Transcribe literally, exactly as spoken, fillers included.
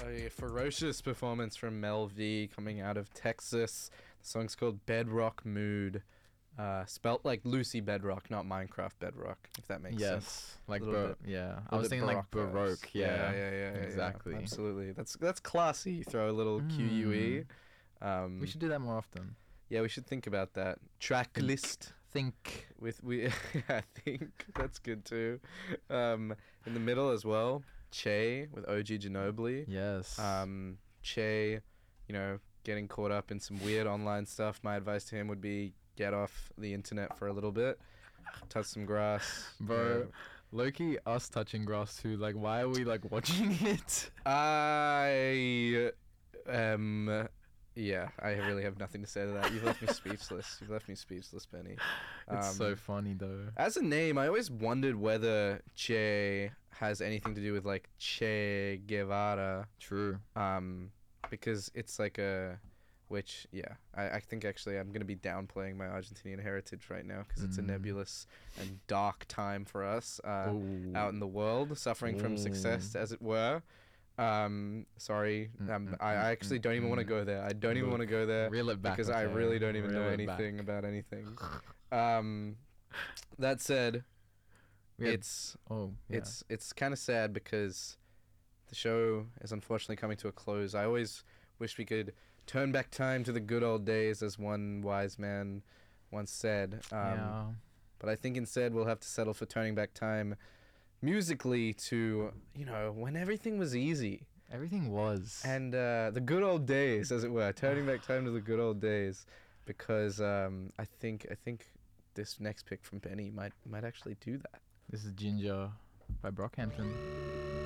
A ferocious performance from Mel V coming out of Texas. The song's called Bedrock Mood. Uh, spelt like Lucy Bedrock, not Minecraft Bedrock, if that makes yes, sense. like Little bar- bit- yeah. I little was bit thinking like Baroque baroque. vibes. Yeah, yeah, yeah, yeah, yeah, exactly. yeah. Absolutely. That's that's classy. You throw a little Mm. Q U E. Um, We should do that more often. Yeah, we should think about that. Track Think. list Think. with we. I think that's good too. Um, in the middle as well, Che with O G Ginobili. Yes. Um, Che, you know, getting caught up in some weird online stuff. My advice to him would be get off the internet for a little bit, touch some grass, Bro, you know. Loki, us touching grass too. Like, why are we like watching it? I um. Yeah, I really have nothing to say to that. You've left me speechless. You've left me speechless, Benny. It's Um, so funny though. As a name, I always wondered whether Che has anything to do with like Che Guevara, True. um, because it's like a, which yeah, I, I think actually I'm gonna be downplaying my Argentinian heritage right now because it's a Mm. nebulous and dark time for us uh, Ooh. out in the world, suffering from Ooh. success, as it were. Um, sorry, Mm, um, mm, I, I actually mm, don't even mm. want to go there. I don't even Look, want to go there reel it back, because I okay? really don't even Reel know it anything back. about anything. Um, that said, We had- it's oh, yeah. it's it's kind of sad because the show is unfortunately coming to a close. I always wish we could turn back time to the good old days, as one wise man once said. Um, yeah. But I think instead we'll have to settle for turning back time musically to, you know, when everything was easy. Everything was. And uh, the good old days, as it were, turning back time to the good old days, because um, I think I think this next pick from Benny might might actually do that. This is Ginger by Brockhampton.